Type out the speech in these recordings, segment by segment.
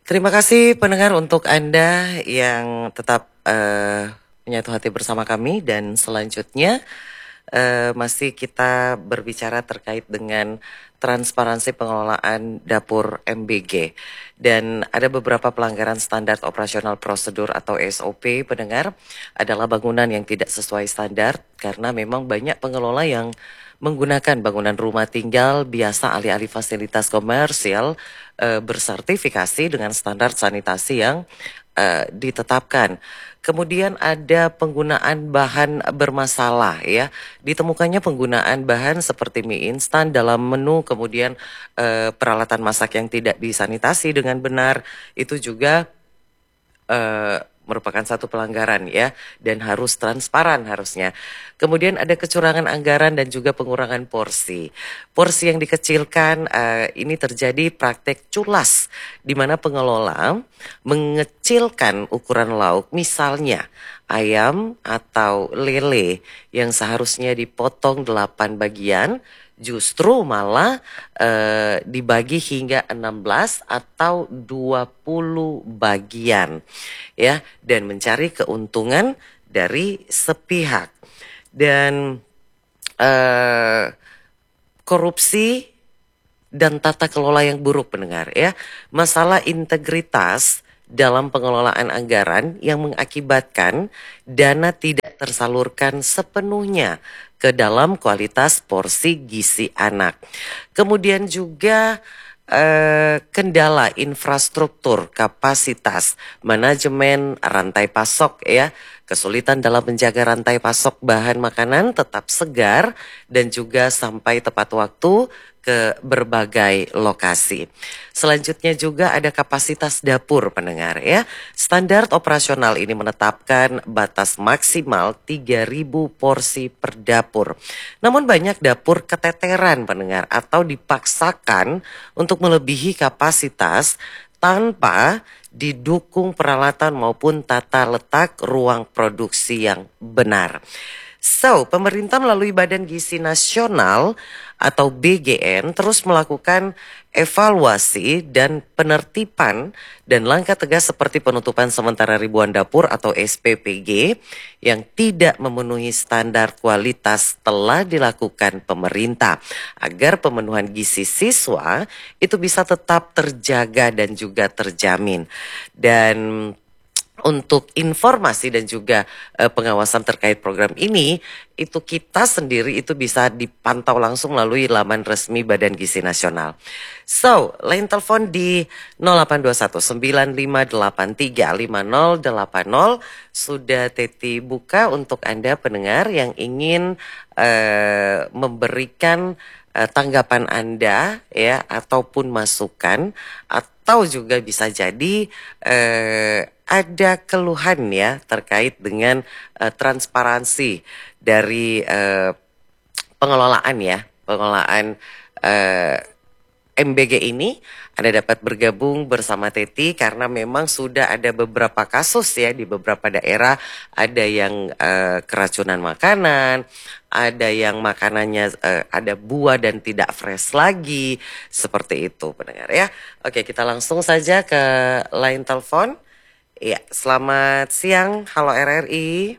Terima kasih pendengar untuk Anda yang tetap menyatu hati bersama kami, dan selanjutnya masih kita berbicara terkait dengan transparansi pengelolaan dapur MBG, dan ada beberapa pelanggaran standar operasional prosedur atau SOP pendengar adalah bangunan yang tidak sesuai standar, karena memang banyak pengelola yang menggunakan bangunan rumah tinggal biasa alih-alih fasilitas komersial bersertifikasi dengan standar sanitasi yang ditetapkan. Kemudian ada penggunaan bahan bermasalah ya. Ditemukannya penggunaan bahan seperti mie instan dalam menu, kemudian peralatan masak yang tidak disanitasi dengan benar, itu juga merupakan satu pelanggaran ya, dan harus transparan harusnya. Kemudian ada kecurangan anggaran dan juga pengurangan porsi. Porsi yang dikecilkan, ini terjadi praktek culas di mana pengelola mengecilkan ukuran lauk, misalnya ayam atau lele yang seharusnya dipotong 8 bagian justru malah dibagi hingga 16 atau 20 bagian ya, dan mencari keuntungan dari sepihak. Dan korupsi dan tata kelola yang buruk pendengar ya. Masalah integritas dalam pengelolaan anggaran yang mengakibatkan dana tidak tersalurkan sepenuhnya ke dalam kualitas porsi gizi anak. Kemudian juga kendala infrastruktur, kapasitas, manajemen rantai pasok ya. Kesulitan dalam menjaga rantai pasok bahan makanan tetap segar dan juga sampai tepat waktu ke berbagai lokasi. Selanjutnya juga ada kapasitas dapur pendengar ya. Standar operasional ini menetapkan batas maksimal 3.000 porsi per dapur. Namun banyak dapur keteteran pendengar atau dipaksakan untuk melebihi kapasitas tanpa didukung peralatan maupun tata letak ruang produksi yang benar. So, pemerintah melalui Badan Gizi Nasional atau BGN terus melakukan evaluasi dan penertiban dan langkah tegas seperti penutupan sementara ribuan dapur atau SPPG yang tidak memenuhi standar kualitas telah dilakukan pemerintah agar pemenuhan gizi siswa itu bisa tetap terjaga dan juga terjamin. Dan untuk informasi dan juga pengawasan terkait program ini, itu kita sendiri itu bisa dipantau langsung melalui laman resmi Badan Gizi Nasional. So, line telepon di 0821 9583 5080 sudah Teti buka untuk Anda pendengar yang ingin memberikan tanggapan Anda ya, ataupun masukan, atau juga bisa jadi ada keluhan ya terkait dengan transparansi dari pengelolaan MBG ini. Anda dapat bergabung bersama Teti karena memang sudah ada beberapa kasus ya di beberapa daerah. Ada yang keracunan makanan, ada yang makanannya ada buah dan tidak fresh lagi, seperti itu pendengar ya. Oke, kita langsung saja ke line telepon. Ya, selamat siang, halo RRI.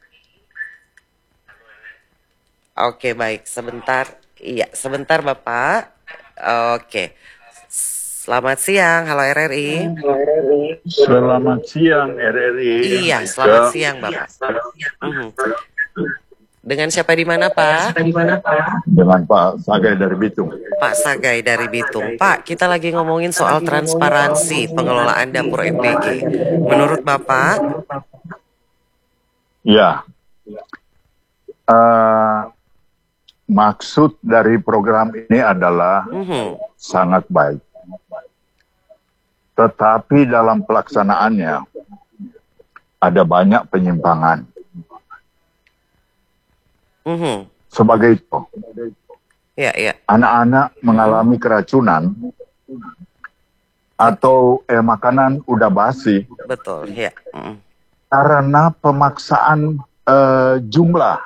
Oke, baik, sebentar. Iya, sebentar Bapak. Oke. Selamat siang, halo RRI. Selamat siang RRI. Iya, selamat siang Bapak. Dengan siapa di mana Pak? Dengan Pak Sagai dari Bitung. Pak Sagai dari Bitung. Pak, kita lagi ngomongin soal transparansi pengelolaan dapur MBG. Menurut Bapak? Ya, maksud dari program ini adalah sangat baik. Tetapi dalam pelaksanaannya ada banyak penyimpangan. Sebagai itu, anak-anak mengalami keracunan atau makanan udah basi. Betul, ya. Karena pemaksaan jumlah.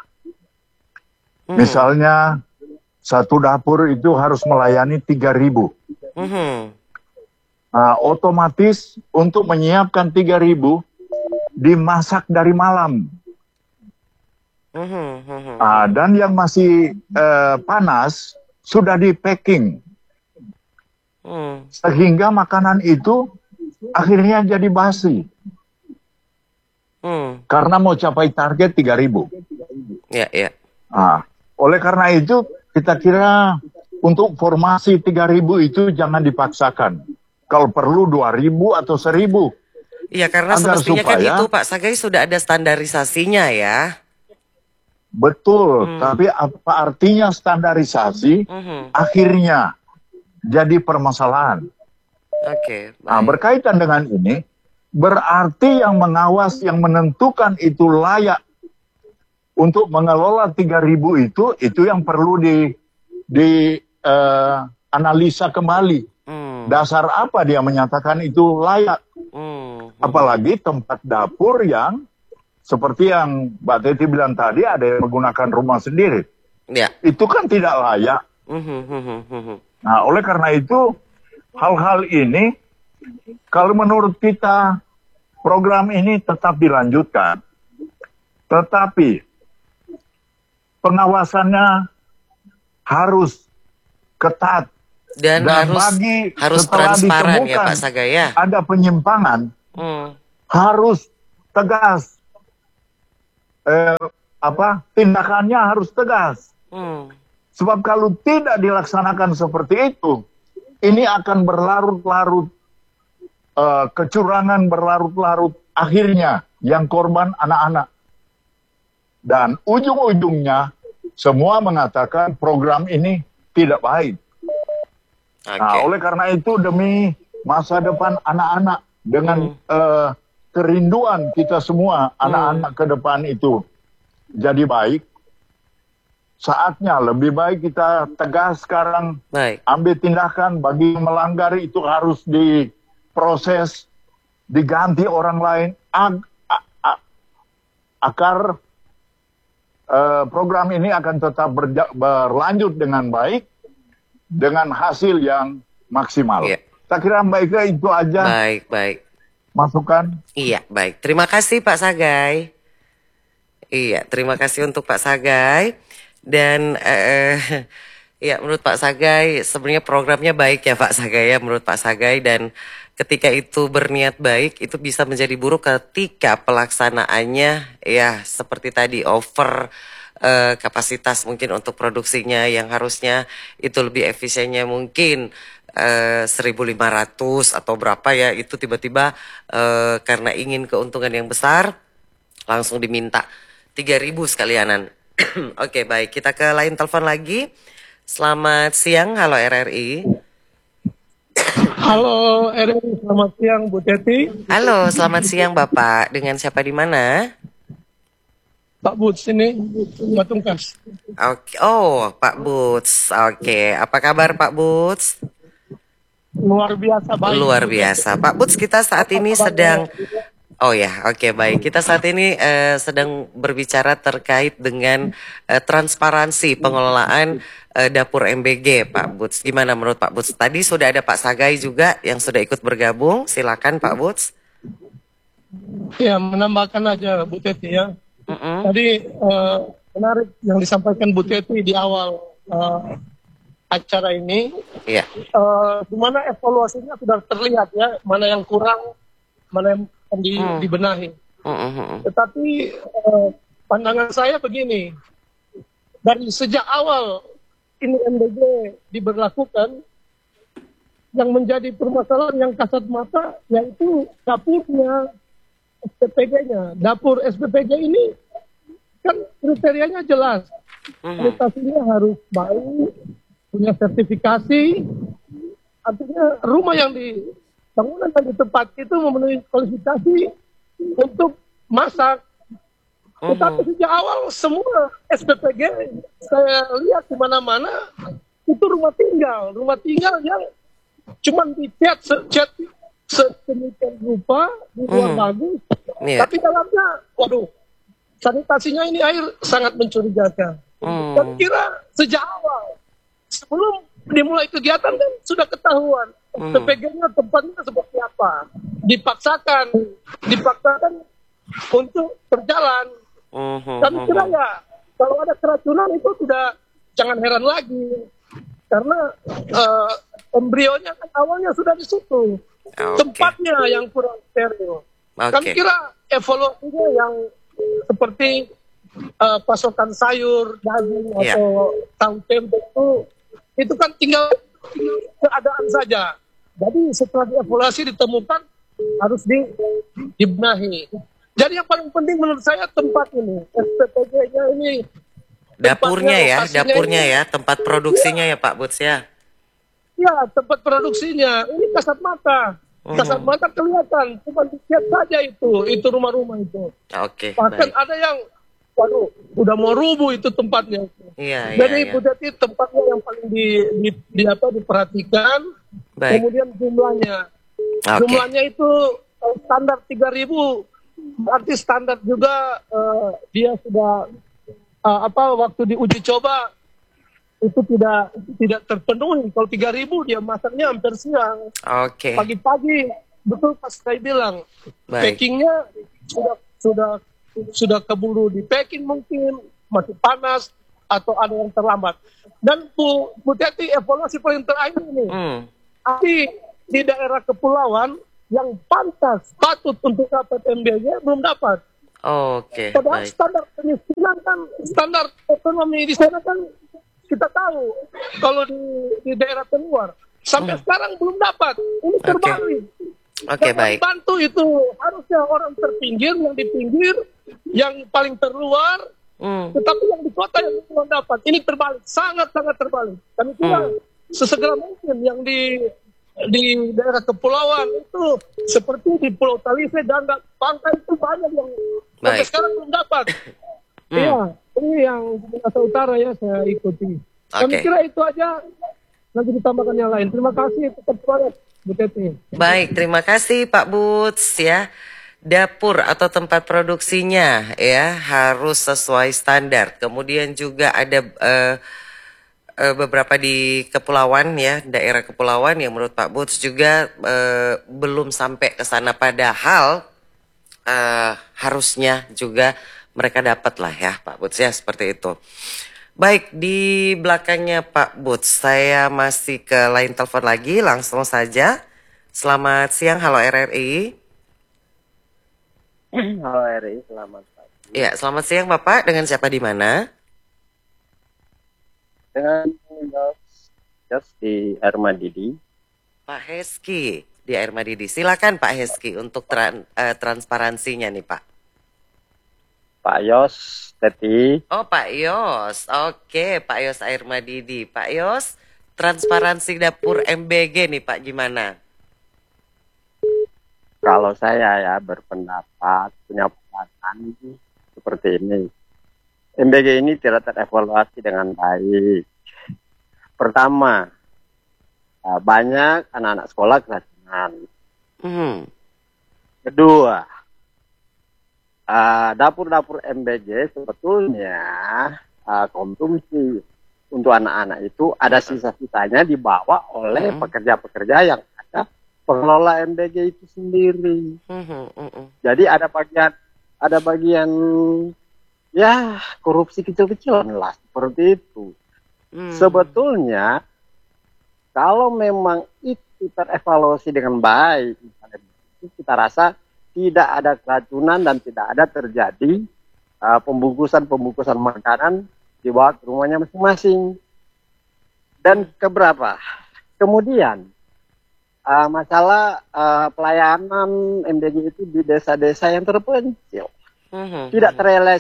Misalnya satu dapur itu harus melayani 3.000. otomatis untuk menyiapkan 3.000 dimasak dari malam. Dan yang masih panas sudah di packing. Sehingga makanan itu akhirnya jadi basi. Karena mau capai target 3.000. Ya, ya. Oleh karena itu kita kira untuk formasi 3.000 itu jangan dipaksakan. Kalau perlu 2.000 atau 1.000. Iya, karena semestinya kan itu Pak Sagai sudah ada standarisasinya ya. Betul, tapi apa artinya standarisasi akhirnya jadi permasalahan. Oke. Berkaitan dengan ini, berarti yang mengawas, yang menentukan itu layak untuk mengelola 3.000 itu yang perlu analisa kembali. Dasar apa dia menyatakan itu layak? Apalagi tempat dapur yang seperti yang Mbak Teti bilang tadi, ada yang menggunakan rumah sendiri. Ya. Itu kan tidak layak. Nah, oleh karena itu, hal-hal ini, kalau menurut kita, program ini tetap dilanjutkan. Tetapi, pengawasannya harus ketat. Dan harus transparan ya Pak Sagaya. Ada penyimpangan, harus tegas. Tindakannya harus tegas. Sebab kalau tidak dilaksanakan seperti itu, ini akan berlarut-larut, kecurangan berlarut-larut, akhirnya yang korban anak-anak. Dan ujung-ujungnya semua mengatakan program ini tidak baik. Oleh karena itu demi masa depan anak-anak dengan kerinduan kita semua anak-anak ke depan itu jadi baik, saatnya lebih baik kita tegas sekarang, ambil tindakan. Bagi yang melanggar itu harus diproses, diganti orang lain, agar program ini akan tetap berlanjut dengan baik, dengan hasil yang maksimal. Saya kira Mbak Ika itu aja. Baik. Masukan. Iya, baik. Terima kasih Pak Sagai. Iya, terima kasih untuk Pak Sagai. Dan ya menurut Pak Sagai sebenarnya programnya baik ya Pak Sagai ya, menurut Pak Sagai. Dan ketika itu berniat baik, itu bisa menjadi buruk ketika pelaksanaannya ya seperti tadi over kapasitas mungkin untuk produksinya yang harusnya itu lebih efisiennya mungkin 1.500 atau berapa ya, itu tiba-tiba karena ingin keuntungan yang besar langsung diminta 3.000 sekalianan. Oke, baik, kita ke lain telepon lagi. Selamat siang, halo RRI. Halo RRI, selamat siang Bu Teti. Halo, selamat siang Bapak. Dengan siapa di mana? Pak Buts ini, Batungkas. Oke, Pak Buts. Oke, apa kabar Pak Buts? Luar biasa baik. Luar biasa. Pak Buts, kita saat ini sedang baik. Kita saat ini sedang berbicara terkait dengan transparansi pengelolaan dapur MBG, Pak Buts. Gimana menurut Pak Buts? Tadi sudah ada Pak Sagai juga yang sudah ikut bergabung. Silakan Pak Buts. Ya, menambahkan aja Bu Teti ya. Tadi menarik yang disampaikan Bu Teti di awal acara ini. Iya. Di mana evaluasinya sudah terlihat ya, mana yang kurang, mana yang dibenahi. Tetapi pandangan saya begini, dari sejak awal ini MBG diberlakukan, yang menjadi permasalahan yang kasat mata yaitu dapurnya, SPPG-nya. Dapur SPPG ini kan kriterianya jelas, kualitasnya harus baik, punya sertifikasi, artinya rumah yang bangunan yang di tempat itu memenuhi kualifikasi untuk masak. Tetapi sejak awal semua SPPG saya lihat di mana-mana itu rumah tinggal yang cuma dicat sedemikian rupa, di luar bagus, tapi dalamnya, waduh, sanitasinya ini air sangat mencurigakan. Dan kira sejak awal sebelum dimulai kegiatan kan sudah ketahuan SPPG-nya tempatnya seperti apa. Dipaksakan untuk berjalan. Dan kira ya kalau ada keracunan itu jangan heran lagi karena embrionya kan awalnya sudah di situ. Tempatnya yang kurang steril. Kan kira evaluasinya yang seperti pasokan sayur, daging atau tahu tempe itu kan tinggal keadaan saja. Jadi setelah dievaluasi ditemukan harus dibenahi. Jadi yang paling penting menurut saya tempat ini, SPPG-nya ini. Dapurnya ya, tempat produksinya ya Pak Buts ya. Ya, tempat produksinya. Ini kasat mata. Kasat mata kelihatan, cuma dilihat saja itu rumah-rumah itu. Bahkan ada yang, waduh, udah mau rubuh itu tempatnya. Jadi Bu Teti tempatnya yang paling diperhatikan. Kemudian jumlahnya. Jumlahnya itu standar 3.000, berarti standar juga dia sudah waktu diuji coba itu tidak terpenuhi. Kalau 3.000 dia masaknya hampir siang. Pagi-pagi betul pas saya bilang packingnya sudah keburu di packing mungkin masih panas atau ada yang terlambat. Dan Bu Teti evaluasi paling terakhir ini. Tapi di daerah kepulauan yang pantas patut untuk dapat MBG belum dapat. Padahal standar kemiskinan kan, standar ekonomi di sana kan kita tahu kalau di daerah terluar sampai sekarang belum dapat. Ini terbalik. Yang bantu itu harusnya orang terpinggir, yang di pinggir, yang paling terluar, tetapi yang di kota yang belum dapat. Ini terbalik, sangat-sangat terbalik. Kami kira sesegera mungkin yang di daerah kepulauan itu seperti di Pulau Talise dan Bangka itu banyak yang sampai sekarang belum dapat. Iya, ini yang Sumatera Utara ya saya ikuti. Kami kira itu aja, nanti ditambahkan yang lain. Terima kasih, tetap semangat Bu Teti. Baik, terima kasih Pak Buts ya. Dapur atau tempat produksinya ya harus sesuai standar. Kemudian juga ada beberapa di kepulauan ya, daerah kepulauan yang menurut Pak Buts juga belum sampai ke sana, padahal harusnya juga mereka dapat lah ya Pak Buts ya, seperti itu. Baik, di belakangnya Pak Buts saya masih ke line telepon lagi, langsung saja. Selamat siang, halo RRI. Halo RRI, selamat pagi. Ya, selamat siang Bapak, dengan siapa di mana? Dengan Yos di Air Madidi. Pak Heski di Air Madidi. Silakan Pak Heski untuk transparansinya nih Pak. Pak Yos, Teti. Oh Pak Yos, oke Pak Yos Air Madidi. Pak Yos, transparansi dapur MBG nih Pak gimana? Kalau saya ya berpendapat, punya pendapat seperti ini. MBG ini tidak terevaluasi dengan baik. Pertama, banyak anak-anak sekolah keracunan. Kedua, dapur-dapur MBG sebetulnya konsumsi untuk anak-anak itu ada sisa-sisanya dibawa oleh pekerja-pekerja yang ada pengelola MBG itu sendiri. Jadi ada bagian ya korupsi kecil-kecilan lah seperti itu. Sebetulnya kalau memang itu terevaluasi dengan baik, kita rasa tidak ada keracunan dan tidak ada terjadi pembungkusan makanan dibawa ke rumahnya masing-masing. Dan keberapa? Kemudian masalah pelayanan MBG itu di desa-desa yang terpencil tidak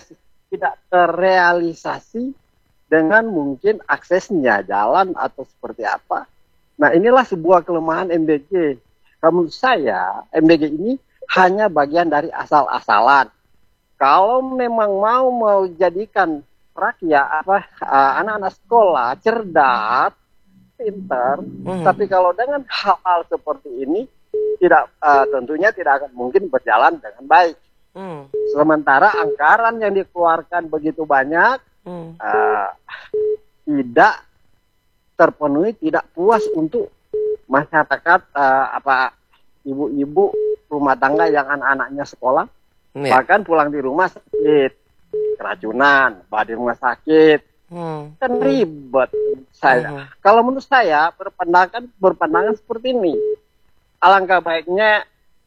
terrealisasi dengan mungkin aksesnya jalan atau seperti apa. Nah, inilah sebuah kelemahan MBG. Menurut saya MBG ini hanya bagian dari asal-asalan. Kalau memang mau jadikan rakyat anak-anak sekolah cerdas, pintar, tapi kalau dengan hal-hal seperti ini tidak tentunya tidak akan mungkin berjalan dengan baik. Sementara anggaran yang dikeluarkan begitu banyak tidak terpenuhi, tidak puas untuk masyarakat ibu-ibu rumah tangga yang anak-anaknya sekolah, bahkan pulang di rumah sakit, keracunan, di rumah sakit, kan ribet. Kalau menurut saya berpandangan seperti ini, alangkah baiknya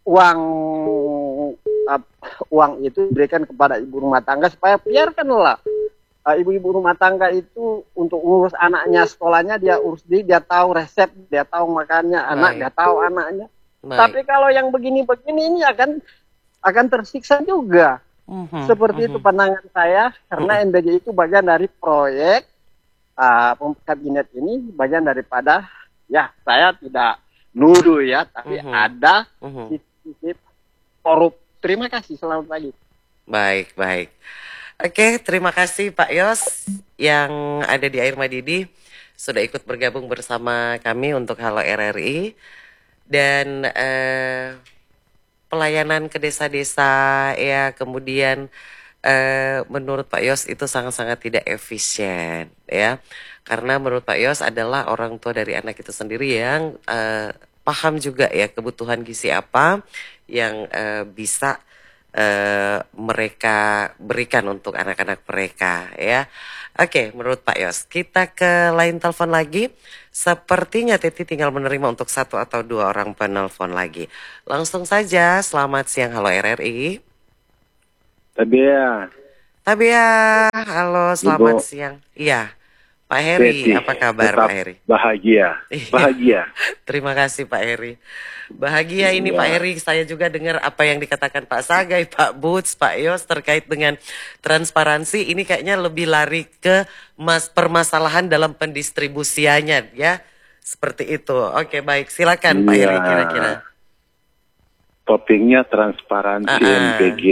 uang itu diberikan kepada ibu rumah tangga supaya biarkanlah ibu-ibu rumah tangga itu untuk ngurus anaknya sekolahnya, dia urus dia tahu resep, dia tahu makannya anak, dia tahu anaknya. Tapi kalau yang begini-begini ini akan tersiksa juga. Seperti itu pandangan saya, karena MBG itu bagian dari proyek kabinet ini, bagian daripada, ya saya tidak nuduh ya, tapi ada sisi korup. Terima kasih, selamat pagi. Baik. Oke, terima kasih Pak Yos yang ada di Air Madidi sudah ikut bergabung bersama kami untuk Halo RRI, dan pelayanan ke desa-desa ya, kemudian menurut Pak Yos itu sangat-sangat tidak efisien ya, karena menurut Pak Yos adalah orang tua dari anak itu sendiri yang paham juga ya kebutuhan gizi apa yang bisa mereka berikan untuk anak-anak mereka ya. Oke, menurut Pak Yos, kita ke lain telepon lagi. Sepertinya Titi tinggal menerima untuk 1 atau 2 orang penelpon lagi. Langsung saja, selamat siang Halo RRI. Tabia, halo, selamat siang. Iya, Pak Heri, apa kabar Pak Heri? Bahagia. Terima kasih Pak Heri. Bahagia ini Pak Heri, saya juga dengar apa yang dikatakan Pak Sagai, Pak Boots, Pak Yos terkait dengan transparansi. Ini kayaknya lebih lari ke permasalahan dalam pendistribusiannya ya. Seperti itu. Oke, baik, silakan Pak Heri kira-kira. Topiknya transparansi MBG.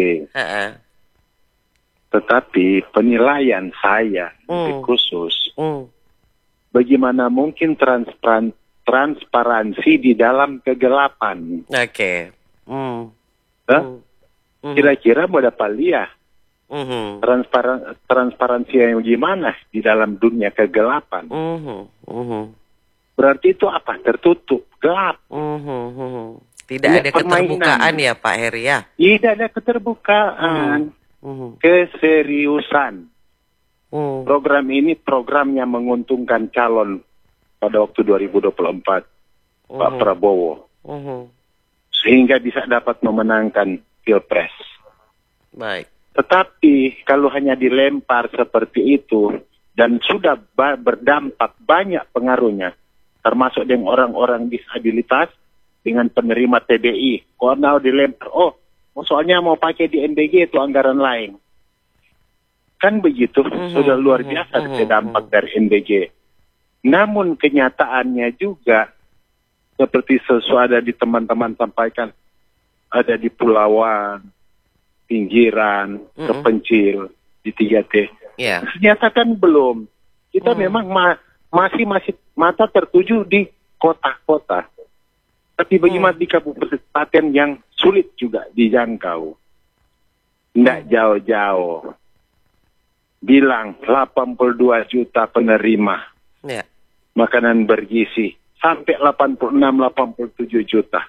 Tetapi penilaian saya lebih khusus, bagaimana mungkin transparansi di dalam kegelapan? Oke. Kira-kira mau dapat lihat transparansi yang gimana di dalam dunia kegelapan? Berarti itu apa? Tertutup, gelap. Tidak ada keterbukaan ya Pak Heri ya? Tidak ada keterbukaan. Keseriusan. Program ini program yang menguntungkan calon pada waktu 2024 Pak Prabowo, sehingga bisa dapat memenangkan Pilpres. Baik. Tetapi kalau hanya dilempar seperti itu dan sudah berdampak banyak pengaruhnya, termasuk dengan orang-orang disabilitas, dengan penerima TBI, kalau dilempar, soalnya mau pakai di MBG itu anggaran lain. Kan begitu, sudah luar biasa dampak dari MBG. Namun kenyataannya juga, seperti sesuai di teman-teman sampaikan, ada di pulauan, pinggiran, terpencil, di 3T. Ternyata kan belum. Kita memang masih mata tertuju di kota-kota. Tapi bagaimana di kabupaten yang sulit juga dijangkau? Tidak jauh-jauh. Bilang 82 juta penerima makanan bergizi. Sampai 86-87 juta.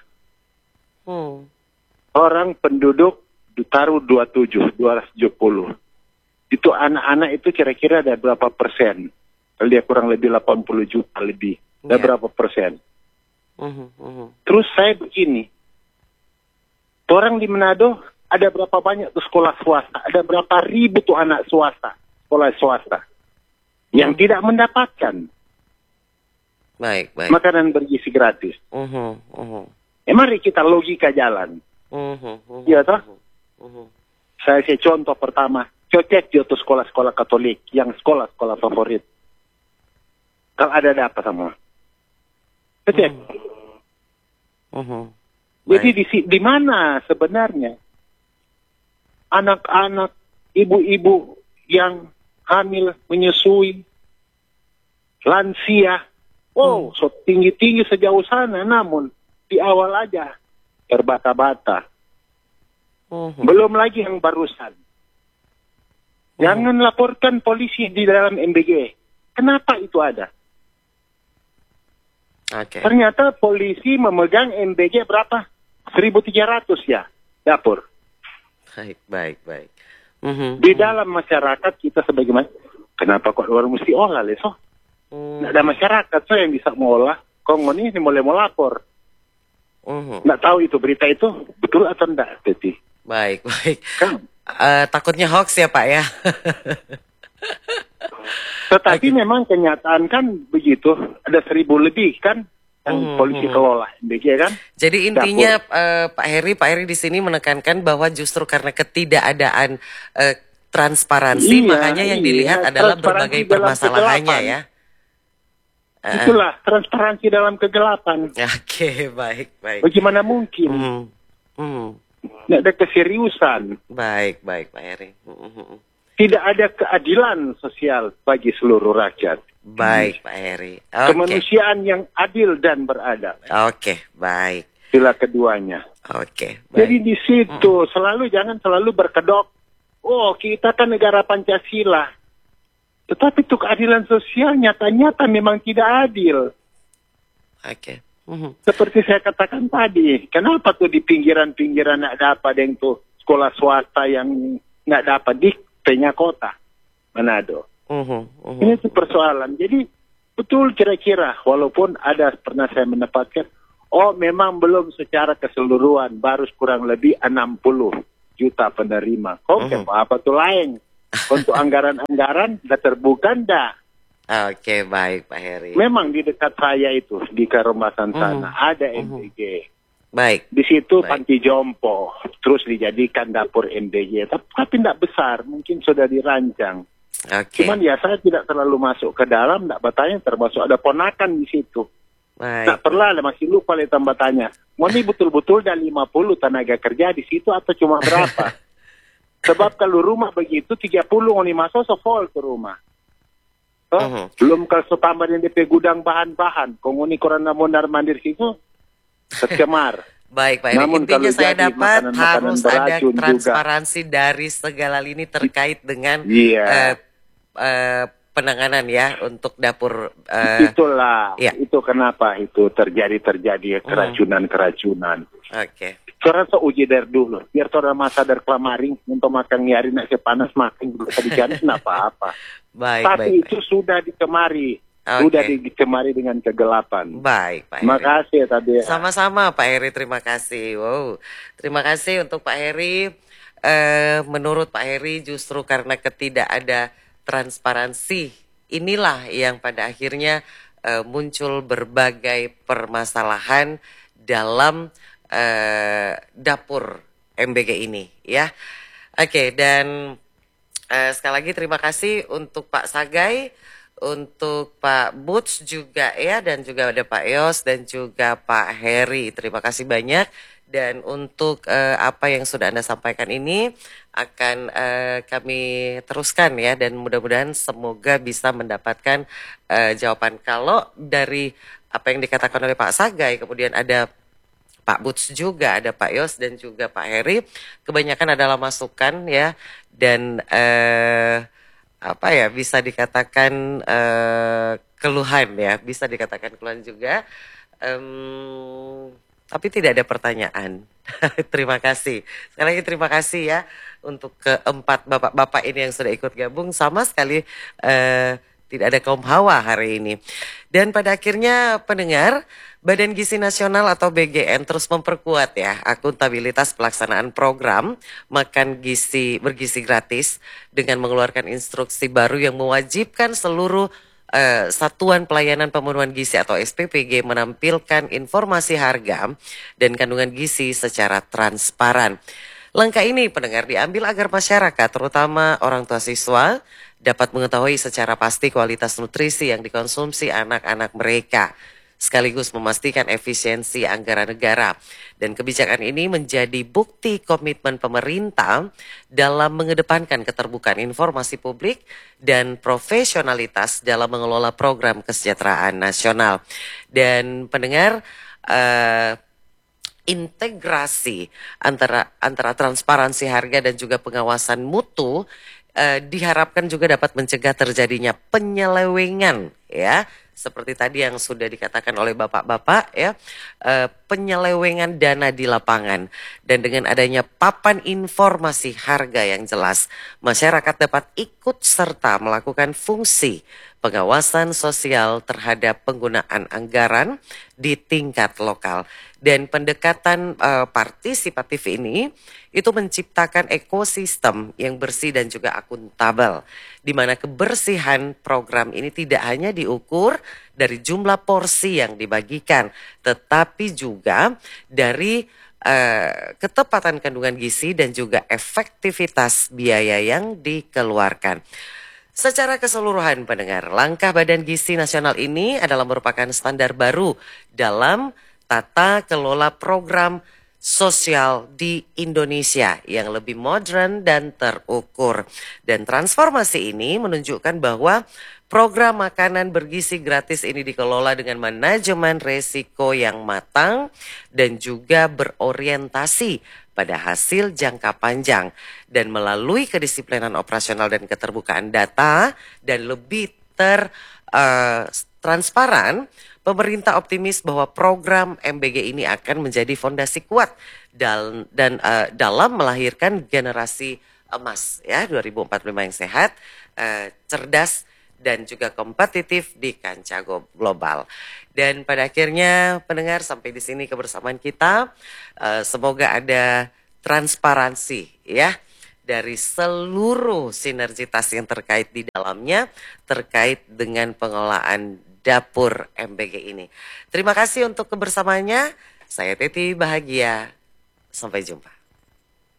Orang penduduk ditaruh 270. Itu anak-anak itu kira-kira ada berapa persen? Kalau dia kurang lebih 80 juta lebih. Ada berapa persen? Terus saya begini, orang di Manado ada berapa banyak tuh sekolah swasta, ada berapa ribu tuh anak swasta, sekolah swasta yang tidak mendapatkan makanan bergizi gratis. Mari kita logika jalan. Iya toh? Saya contoh pertama, cocek di sekolah-sekolah Katolik yang sekolah-sekolah favorit. Kalau ada apa semua? Cocek. Jadi di mana sebenarnya anak-anak, ibu-ibu yang hamil, menyusui, lansia, so tinggi-tinggi sejauh sana, namun di awal aja terbata-bata. Belum lagi yang barusan. Jangan laporkan polisi di dalam MBG. Kenapa itu ada? Oke. Ternyata polisi memegang MBG berapa? 1.300 ya, dapur. Baik. Di dalam masyarakat kita sebagai kenapa kok orang mesti olah leso? Nggak ada masyarakat yang bisa mengolah. Kongo ini mulai mau lapor. Nggak tahu itu berita itu betul atau enggak, Teti. Baik. Kan? Takutnya hoax ya Pak ya. Tetapi memang kenyataan kan begitu. Ada 1.000 lebih kan yang polisi kelola MBG kan. Jadi intinya Pak Heri di sini menekankan bahwa justru karena ketidakadaan transparansi, makanya yang dilihat adalah berbagai permasalahannya ya. Itulah transparansi dalam kegelapan. Oke, baik. Bagaimana mungkin? Tidak ada keseriusan. Baik Pak Heri. Tidak ada keadilan sosial bagi seluruh rakyat. Baik Pak Heri. Okay. Kemanusiaan yang adil dan beradab. Oke, baik. Sila keduanya. Oke, baik. Jadi di situ jangan selalu berkedok. Oh, kita kan negara Pancasila. Tetapi itu keadilan sosial nyata-nyata memang tidak adil. Oke. Seperti saya katakan tadi, kenapa tuh di pinggiran-pinggiran nggak dapat yang tuh sekolah swasta yang nggak dapat di tengah kota Manado. Ini tuh persoalan. Jadi betul kira-kira, walaupun ada pernah saya mendapatkan, memang belum secara keseluruhan, baru kurang lebih 60 juta penerima. Apa tuh lain? Untuk anggaran-anggaran sudah terbuka enggak? Oke, baik Pak Heri. Memang di dekat saya itu, di Karomasan sana, ada MBG. Baik. Di situ panti jompo, terus dijadikan dapur MBG. Tapi tidak besar, mungkin sudah dirancang. Oke. Cuman ya saya tidak terlalu masuk ke dalam, tidak bertanya, termasuk ada ponakan di situ. Baik. Tak pernah, masih lupa tambah tanya. Mau ini betul-betul ada 50 tenaga kerja di situ atau cuma berapa? Sebab kalau rumah begitu 30 oni masuk full ke rumah. Belum kalau tambah yang DP gudang bahan-bahan. Kong ini korana mondar mandir situ tercemar. Baik Pak Heri, intinya saya dapat harus ada transparansi juga dari segala lini terkait dengan penanganan ya untuk dapur. Itulah, itu kenapa itu terjadi keracunan. Oke. Sekarang uji dari dulu, biar orang masa dari kelamaring untuk makan nyari nasi panas makan dulu tadi jangan apa-apa. Tapi itu sudah dikemari, sudah dikemari dengan kegelapan. Baik, Pak Heri. Terima kasih tadi. Sama-sama Pak Heri, terima kasih. Wow, terima kasih untuk Pak Heri. Menurut Pak Heri justru karena ada transparansi, inilah yang pada akhirnya muncul berbagai permasalahan dalam dapur MBG ini ya. Oke, dan sekali lagi terima kasih untuk Pak Sagai, untuk Pak Butch juga ya, dan juga ada Pak Yos dan juga Pak Heri. Terima kasih banyak. Dan untuk apa yang sudah Anda sampaikan ini akan kami teruskan ya, dan mudah-mudahan semoga bisa mendapatkan jawaban. Kalau dari apa yang dikatakan oleh Pak Sagai, kemudian ada Pak Butch juga, ada Pak Yos dan juga Pak Heri, kebanyakan adalah masukan ya, dan bisa dikatakan keluhan ya, bisa dikatakan keluhan juga, tapi tidak ada pertanyaan. Terima kasih sekali lagi, terima kasih ya untuk keempat bapak-bapak ini yang sudah ikut gabung. Sama sekali tidak ada kaum hawa hari ini. Dan pada akhirnya pendengar, Badan Gizi Nasional atau BGN terus memperkuat ya akuntabilitas pelaksanaan program makan bergizi gratis dengan mengeluarkan instruksi baru yang mewajibkan seluruh Satuan Pelayanan Pemenuhan Gizi atau SPPG menampilkan informasi harga dan kandungan gizi secara transparan. Langkah ini pendengar diambil agar masyarakat, terutama orang tua siswa, dapat mengetahui secara pasti kualitas nutrisi yang dikonsumsi anak-anak mereka, sekaligus memastikan efisiensi anggaran negara. Dan kebijakan ini menjadi bukti komitmen pemerintah dalam mengedepankan keterbukaan informasi publik dan profesionalitas dalam mengelola program kesejahteraan nasional. Dan pendengar, integrasi antara transparansi harga dan juga pengawasan mutu diharapkan juga dapat mencegah terjadinya penyelewengan ya, seperti tadi yang sudah dikatakan oleh bapak-bapak ya, penyelewengan dana di lapangan, dan dengan adanya papan informasi harga yang jelas, masyarakat dapat ikut serta melakukan fungsi pengawasan sosial terhadap penggunaan anggaran di tingkat lokal. Dan pendekatan partisipatif ini itu menciptakan ekosistem yang bersih dan juga akuntabel, di mana kebersihan program ini tidak hanya diukur dari jumlah porsi yang dibagikan, tetapi juga dari ketepatan kandungan gizi dan juga efektivitas biaya yang dikeluarkan. Secara keseluruhan pendengar, langkah Badan Gizi Nasional ini adalah merupakan standar baru dalam tata kelola program sosial di Indonesia yang lebih modern dan terukur. Dan transformasi ini menunjukkan bahwa program makanan bergizi gratis ini dikelola dengan manajemen resiko yang matang dan juga berorientasi pada hasil jangka panjang, dan melalui kedisiplinan operasional dan keterbukaan data dan lebih transparan, pemerintah optimis bahwa program MBG ini akan menjadi fondasi kuat dalam melahirkan generasi emas ya 2045 yang sehat, cerdas dan juga kompetitif di kancah global. Dan pada akhirnya pendengar, sampai di sini kebersamaan kita. Semoga ada transparansi ya dari seluruh sinergitas yang terkait di dalamnya terkait dengan pengelolaan dapur MBG ini. Terima kasih untuk kebersamaannya. Saya Teti Bahagia. Sampai jumpa.